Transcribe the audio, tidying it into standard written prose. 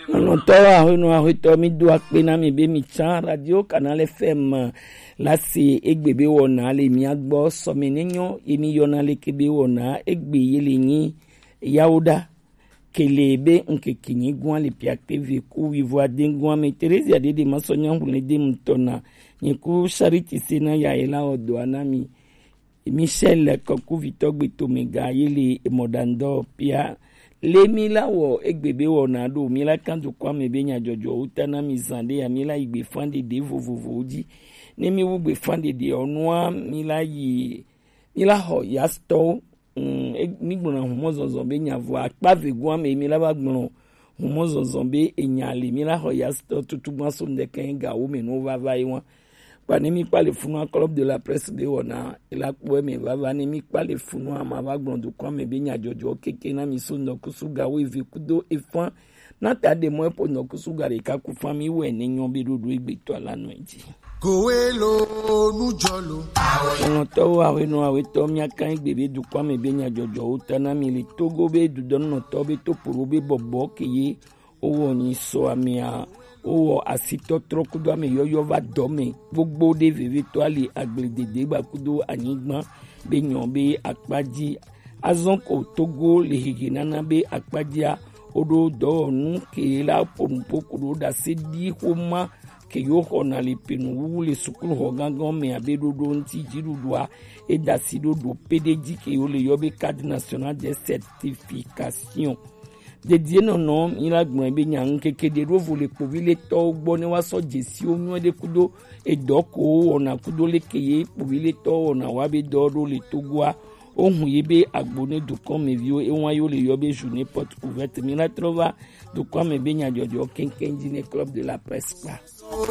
Anotoa hono ahoto mi do akpena mi be mi chan radio Canal FM la se egbebe wona le mi agbo so menenyo emi yona le kebe wona egbe yele yin yauda kelebe nke kinyi gwan le piakte ve ku vivoa dengwan me Teresa de masonya hule de mtona nyiku Charity sena ya ela odo anami Michel Koku Vitogbe Tomega yele modando pia le mila wo egbebe wo na do mila kandu kwa mebe nya jojo utana mizande ya mila igbe fande de vovovo ji ne mi wo gbe fande de onwa mila yi mila ho ya sto mi gbona humo zozombe nya vo akpave gwa me mila ba gbona humo zozombe enyale mila ho ya sto tutugba so nde kan ga wo me no va iwa Panemi pas le funu club de la presse de ona ila kwe me vava nemi pas le funu amava gbondo kwa me benya jojo keke na miso no kusuga we vikudo efan na ta de mo po no kusuga re ka ku fami we ni nyon bi dudu igbe to alanu eji Kowelo nujolo no to awe no awe to mi akan igbe be du kwa me benya jojo utana mi le togo be du don no to be to puru be bobo keye owo ni so amia owo asito trokudo ame yoyo va dome gbogbo de veve to ali agbledede gbakudo anigban be nyon be akpaji azonko togo le higinana be akpajia odo do nu ke la ponpokuro da sedi homa ke yo hona le penu le sukulu ho gangan me abedodo nti jirudua e da sidodo PDG ke yo le yobe cadre national de certification dédié non il a gbon be nyan keke de rovo le povile to gbo ni wa so jesi onu de kudo e doko ona kudo le keye povile to ona wa be do le togwa ohun yebe agbone du kon me vio e won yo le yobe journée porte ouverte mi la trova du kon me be nyan jojo kenkenji ne club de la presse